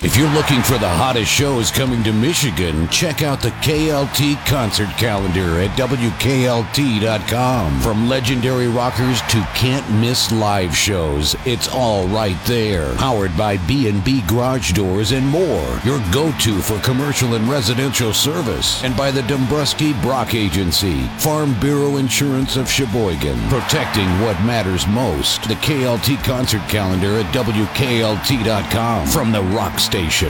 If you're looking for the hottest shows coming to Michigan, check out the KLT concert calendar at WKLT.com. From legendary rockers to can't-miss live shows, it's all right there. Powered by B&B Garage Doors and more, your go-to for commercial and residential service. And by the Dombrowski Brock Agency, Farm Bureau Insurance of Sheboygan. Protecting what matters most. The KLT concert calendar at WKLT.com. From the Rock Station.